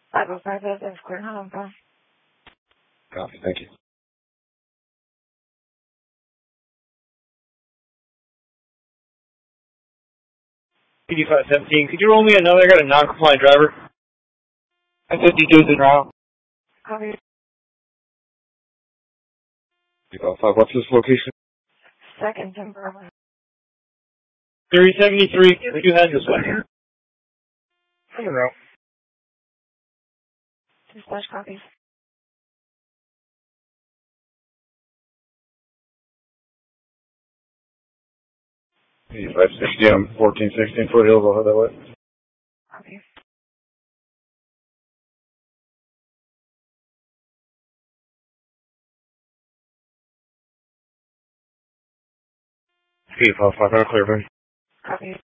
505 that's clear. Hold on. Copy, thank you. PD 517, could you roll me another? I got a non-compliant driver. 52 is en route. Copy. 5, what's this location? Second Timberland. 373, could you head this way? En route. Dispatch copies. PD 560, I'm 1416 Foothills, I'll head that way. Copy. PD 5, clear, Copy.